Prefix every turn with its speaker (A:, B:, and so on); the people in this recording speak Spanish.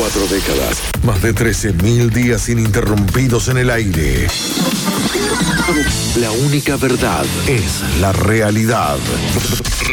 A: 4 décadas, más de 13.000 días ininterrumpidos en el aire. La única verdad es la realidad.